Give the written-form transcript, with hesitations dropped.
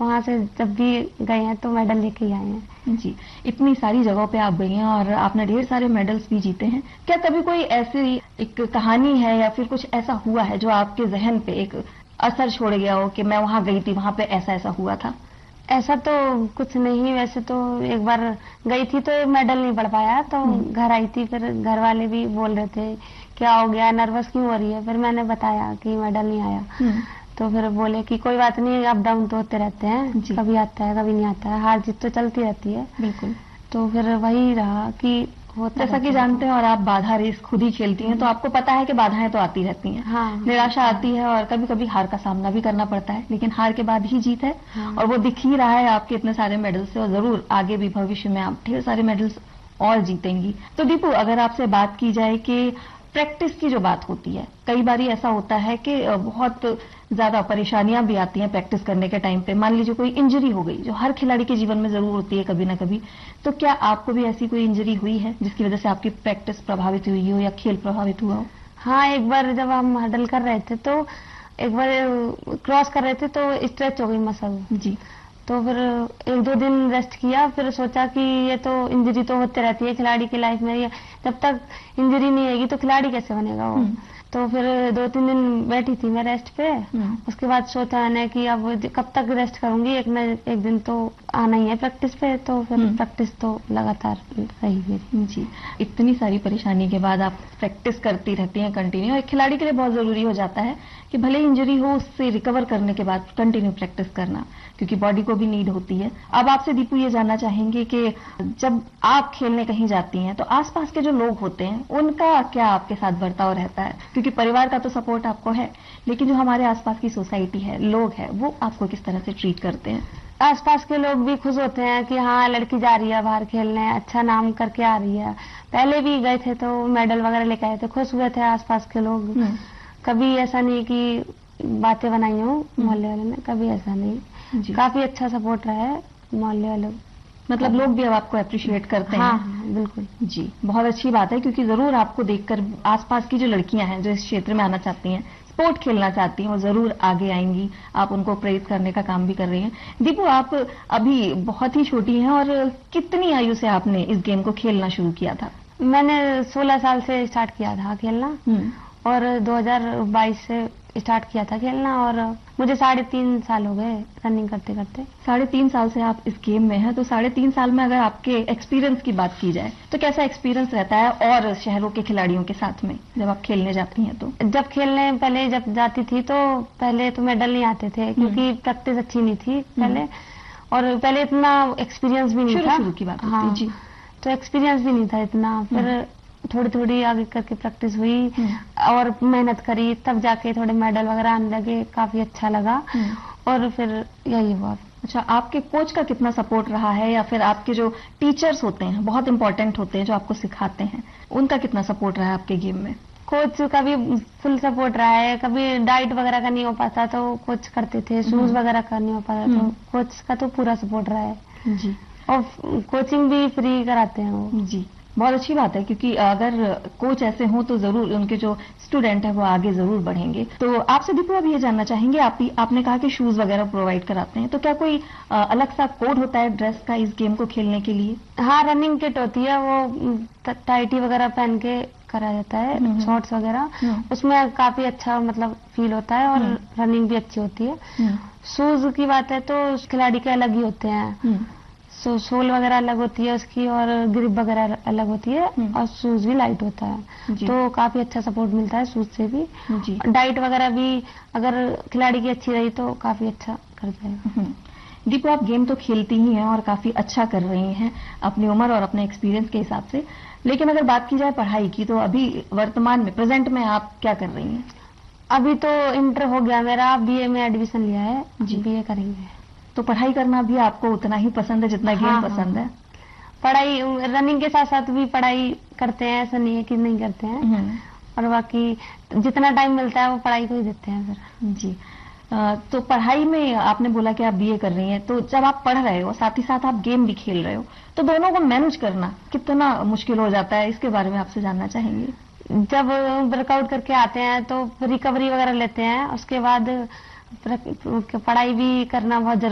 वहाँ से जब भी गए हैं तो मेडल लेके ही आए हैं। जी, इतनी सारी जगहों पे आप गई हैं और आपने ढेर सारे मेडल्स भी जीते हैं। क्या कभी कोई ऐसी एक कहानी है या फिर कुछ ऐसा हुआ है जो आपके जहन पे एक असर छोड़ गया हो कि मैं वहाँ गई थी, वहाँ पे ऐसा ऐसा हुआ था? ऐसा तो कुछ नहीं, वैसे तो एक बार गई थी तो मेडल नहीं पढ़ पाया, तो घर आई थी, फिर घर वाले भी बोल रहे थे क्या हो गया, नर्वस क्यों हो रही है, फिर मैंने बताया कि मेडल नहीं आया। तो फिर बोले कि कोई बात नहीं, अप डाउन तो होते रहते हैं, कभी आता है कभी नहीं आता है, हार जीत तो चलती रहती है। बिल्कुल। तो फिर वही रहा कि जैसा कि जानते हैं और आप बाधा रेस खुद ही खेलती हैं, तो आपको पता है कि बाधाएं तो आती रहती हैं। हाँ, निराशा आती है और कभी कभी हार का सामना भी करना पड़ता है, लेकिन हार के बाद ही जीत है। और वो दिख ही रहा है आपके इतने सारे मेडल से, और जरूर आगे भी भविष्य में आप ढेर सारे मेडल्स और जीतेंगी। तो दीपू, अगर आपसे बात की जाए कि प्रैक्टिस की जो बात होती है, कई बार ऐसा होता है कि बहुत ज्यादा परेशानियां भी आती हैं प्रैक्टिस करने के टाइम पे। मान लीजिए कोई इंजरी हो गई, जो हर खिलाड़ी के जीवन में जरूर होती है कभी ना कभी, तो क्या आपको भी ऐसी कोई इंजरी हुई है जिसकी वजह से आपकी प्रैक्टिस प्रभावित हुई हो या खेल प्रभावित हुआ हो? हाँ, एक बार जब हम हडल कर रहे थे तो एक बार क्रॉस कर रहे थे तो स्ट्रेच हो गई मसल जी। तो फिर 1-2 दिन रेस्ट किया, फिर सोचा कि ये तो इंजरी तो होती रहती है खिलाड़ी की लाइफ में, जब तक इंजरी नहीं आएगी तो खिलाड़ी कैसे बनेगा वो। तो फिर 2-3 दिन बैठी थी मैं रेस्ट पे। उसके बाद सोचा मैंने कि अब कब तक रेस्ट करूंगी, एक दिन तो आना ही है प्रैक्टिस पे। तो फिर प्रैक्टिस तो लगातार रही मेरी। जी, इतनी सारी परेशानी के बाद आप प्रैक्टिस करती रहती हैं कंटिन्यू। एक खिलाड़ी के लिए बहुत जरूरी हो जाता है कि भले इंजरी हो, उससे रिकवर करने के बाद कंटिन्यू प्रैक्टिस करना, क्योंकि बॉडी को भी नीड होती है। अब आपसे दीपू ये जानना चाहेंगे कि जब आप खेलने कहीं जाती हैं तो आसपास के जो लोग होते हैं उनका क्या आपके साथ बर्ताव रहता है? क्योंकि परिवार का तो सपोर्ट आपको है, लेकिन जो हमारे आसपास की सोसाइटी है, लोग हैं, वो आपको किस तरह से ट्रीट करते हैं? आसपास के लोग भी खुश होते हैं कि हाँ लड़की जा रही है बाहर खेलने, अच्छा नाम करके आ रही है। पहले भी गए थे तो मेडल वगैरह लेके आए थे, खुश हुए थे आसपास के लोग। कभी ऐसा नहीं कि बातें बनाई हो मोहल्ले वालों ने, कभी ऐसा नहीं। काफी अच्छा सपोर्ट रहा है मोहल्ले वालों, मतलब लोग भी अब आपको अप्रिशिएट करते हैं। हाँ, बिल्कुल। जी, बहुत अच्छी बात है, क्योंकि जरूर आपको देखकर आसपास की जो लड़कियां हैं जो इस क्षेत्र में आना चाहती हैं, स्पोर्ट खेलना चाहती हैं, वो जरूर आगे आएंगी। आप उनको प्रेरित करने का काम भी कर रही हैं। दीपू, आप अभी बहुत ही छोटी हैं, और कितनी आयु से आपने इस गेम को खेलना शुरू किया था? मैंने 16 साल से स्टार्ट किया था खेलना, और 2022 से स्टार्ट किया था खेलना, और मुझे 3.5 साल हो गए रनिंग करते करते। 3.5 साल से आप इस गेम में हैं, तो 3.5 साल में अगर आपके एक्सपीरियंस की बात की जाए तो कैसा एक्सपीरियंस रहता है और शहरों के खिलाड़ियों के साथ में जब आप खेलने जाती हैं? तो जब खेलने पहले जब जाती थी तो पहले तो मेडल नहीं आते थे, क्योंकि प्रैक्टिस अच्छी नहीं थी पहले, और पहले इतना एक्सपीरियंस भी नहीं था। शुरू की बात हाँ, जी। तो एक्सपीरियंस भी नहीं था इतना। फिर थोड़ी थोड़ी आगे करके प्रैक्टिस हुई और मेहनत करी, तब जाके थोड़े मेडल वगैरह आने लगे, काफी अच्छा लगा, और फिर यही हुआ। अच्छा, आपके कोच का कितना सपोर्ट रहा है, या फिर आपके जो टीचर्स होते हैं, बहुत इंपॉर्टेंट होते हैं, जो आपको सिखाते हैं, उनका कितना सपोर्ट रहा है आपके गेम में? कोच का भी फुल सपोर्ट रहा है। कभी डाइट वगैरह का नहीं हो पाता तो कोच करते थे, शूज वगैरह का नहीं हो पाता तो कोच का तो पूरा सपोर्ट रहा है जी। और कोचिंग भी फ्री कराते हैं वो। जी, बहुत अच्छी बात है, क्योंकि अगर कोच ऐसे हों तो जरूर उनके जो स्टूडेंट है वो आगे जरूर बढ़ेंगे। तो आपसे दीपू अब ये जानना चाहेंगे, आपने कहा कि शूज वगैरह प्रोवाइड कराते हैं, तो क्या कोई अलग सा कोड होता है ड्रेस का इस गेम को खेलने के लिए? हाँ, रनिंग किट होती है, वो टाइटी वगैरह पहन के करा जाता है, शॉर्ट्स वगैरह, उसमें काफी अच्छा मतलब फील होता है, और रनिंग भी अच्छी होती है। शूज की बात है तो खिलाड़ी के अलग ही होते हैं, सोल वगैरह अलग होती है उसकी, और ग्रिप वगैरह अलग होती है, और शूज भी लाइट होता है, तो काफी अच्छा सपोर्ट मिलता है शूज से भी। डाइट वगैरह भी अगर खिलाड़ी की अच्छी रही तो काफी अच्छा कर जाएगा। दीपू, आप गेम तो खेलती ही हैं और काफी अच्छा कर रही हैं अपनी उम्र और अपने एक्सपीरियंस के हिसाब से, लेकिन अगर बात की जाए पढ़ाई की, तो अभी वर्तमान में प्रेजेंट में आप क्या कर रही हैं? अभी तो इंटर हो गया मेरा, बीए में एडमिशन लिया है जी, बीए करेंगे। तो पढ़ाई करना भी आपको उतना ही पसंद है जितना गेम पसंद है? पढ़ाई, रनिंग के साथ साथ भी पढ़ाई करते हैं, ऐसा नहीं है कि नहीं करते हैं, और बाकी जितना टाइम मिलता है वो पढ़ाई को ही देते हैं फिर। जी, तो पढ़ाई में आपने बोला कि आप बीए कर रही हैं, तो जब आप पढ़ रहे हो साथ ही साथ आप गेम भी खेल रहे हो, तो दोनों को मैनेज करना कितना मुश्किल हो जाता है, इसके बारे में आपसे जानना चाहेंगे। जब वर्कआउट करके आते हैं तो रिकवरी वगैरह लेते हैं, उसके बाद पढ़ाई भी करना बहुत जरूरी